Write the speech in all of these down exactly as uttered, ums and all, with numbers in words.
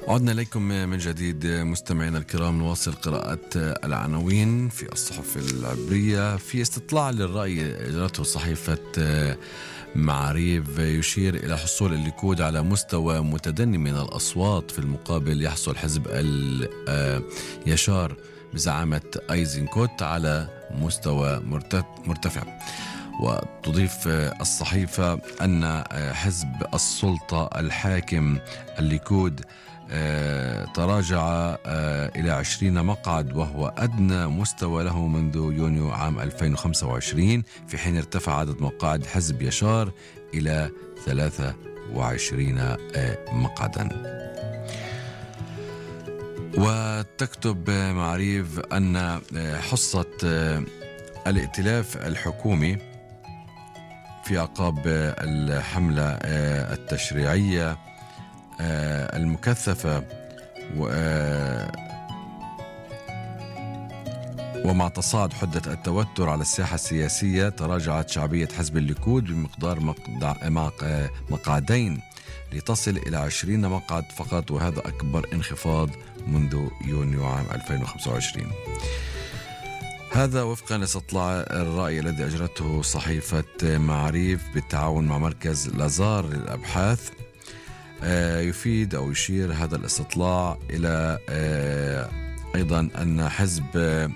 عدنا إليكم من جديد مستمعينا الكرام، نواصل قراءة العناوين في الصحف العبرية. في استطلاع للرأي أجرته صحيفة معاريف يشير إلى حصول الليكود على مستوى متدني من الأصوات، في المقابل يحصل حزب اليشار بزعامة أيزنكوت على مستوى مرتفع. وتضيف الصحيفة أن حزب السلطة الحاكم الليكود تراجع إلى عشرين مقعد، وهو أدنى مستوى له منذ يونيو عام ألفين وخمسة وعشرين، في حين ارتفع عدد مقاعد حزب يشار إلى ثلاثة وعشرين مقعدا. وتكتب معاريف أن حصة الائتلاف الحكومي في أعقاب الحملة التشريعية المكثفة ومع تصاعد حدة التوتر على الساحة السياسية، تراجعت شعبية حزب الليكود بمقدار مقعدين لتصل إلى عشرين مقعد فقط، وهذا أكبر انخفاض منذ يونيو عام ألفين وخمسة وعشرين. هذا وفقا لاستطلاع الرأي الذي أجرته صحيفة معاريف بالتعاون مع مركز لازار للأبحاث. يفيد أو يشير هذا الاستطلاع إلى أيضا أن حزب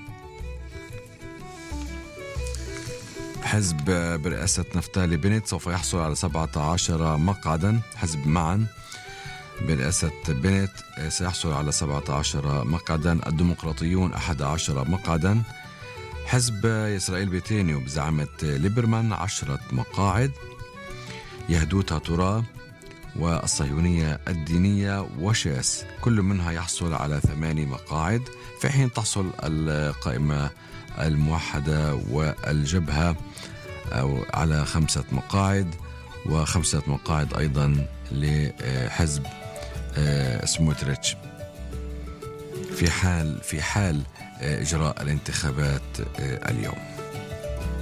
حزب برئاسة نفتالي بنت سوف يحصل على سبعة عشر مقعدا. حزب معا برئاسة بنت سيحصل على سبعة عشر مقعدا. الديمقراطيون أحد عشر مقعدا. حزب إسرائيل بيتينيو بزعامة ليبرمان عشرة مقاعد. يهدوتها ترى والصهيونية الدينية وشاس كل منها يحصل على ثماني مقاعد، في حين تحصل القائمة الموحدة والجبهة أو على خمسة مقاعد، وخمسة مقاعد أيضا لحزب سموتريتش في حال في حال إجراء الانتخابات اليوم.